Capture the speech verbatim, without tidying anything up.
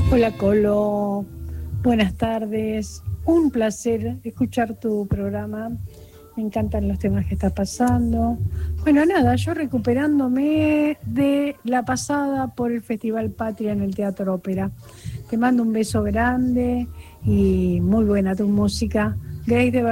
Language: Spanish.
Hola Colo, buenas tardes, un placer escuchar tu programa, me encantan los temas que estás pasando. Bueno, nada, yo recuperándome de la pasada por el Festival Patria en el Teatro Ópera. Te mando un beso grande y muy buena tu música. Grace de